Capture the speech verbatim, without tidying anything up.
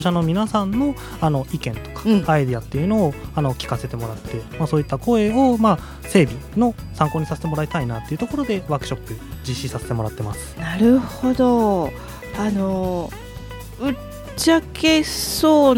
者の皆さんのあの意見とか、 うん、 アイディアっていうのをあの聞かせてもらって、まあ、そういった声を、まあ、整備の参考にさせてもらいたいなっていうところでワークショップ実施させてもらってます。 なるほど。あのぶっちゃけそう